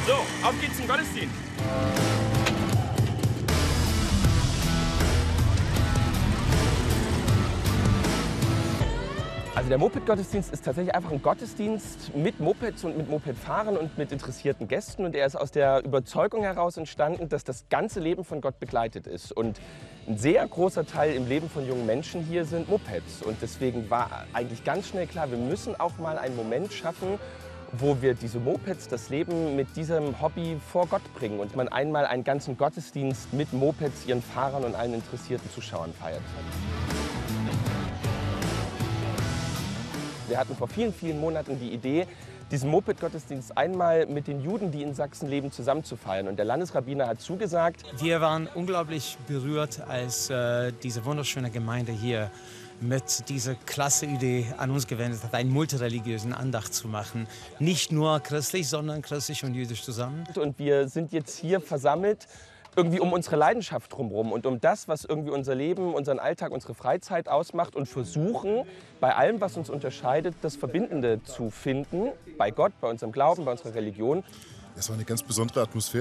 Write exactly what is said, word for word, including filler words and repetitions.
So, auf geht's zum Gottesdienst. Also der Moped-Gottesdienst ist tatsächlich einfach ein Gottesdienst mit Mopeds und mit Mopedfahrern und mit interessierten Gästen. Und er ist aus der Überzeugung heraus entstanden, dass das ganze Leben von Gott begleitet ist. Und ein sehr großer Teil im Leben von jungen Menschen hier sind Mopeds. Und deswegen war eigentlich ganz schnell klar, wir müssen auch mal einen Moment schaffen, wo wir diese Mopeds, das Leben mit diesem Hobby vor Gott bringen und man einmal einen ganzen Gottesdienst mit Mopeds, ihren Fahrern und allen interessierten Zuschauern feiert. Wir hatten vor vielen, vielen Monaten die Idee, diesen Moped-Gottesdienst einmal mit den Juden, die in Sachsen leben, zusammen zu feiern. Und der Landesrabbiner hat zugesagt. Wir waren unglaublich berührt, als äh, diese wunderschöne Gemeinde hier mit dieser klasse Idee an uns gewendet hat, einen multireligiösen Andacht zu machen. Nicht nur christlich, sondern christlich und jüdisch zusammen. Und wir sind jetzt hier versammelt, irgendwie um unsere Leidenschaft drumherum und um das, was irgendwie unser Leben, unseren Alltag, unsere Freizeit ausmacht und versuchen, bei allem, was uns unterscheidet, das Verbindende zu finden, bei Gott, bei unserem Glauben, bei unserer Religion. Es war eine ganz besondere Atmosphäre.